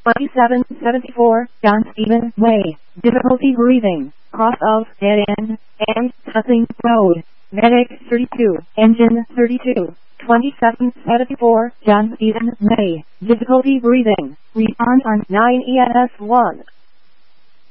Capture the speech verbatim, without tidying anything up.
twenty-seven seventy-four, John Stephen Way, difficulty breathing, cross of dead end, and Hudson Road, medic thirty-two, engine thirty-two, twenty-seven seventy-four, John Stephen Way, difficulty breathing, respond on nine E S one.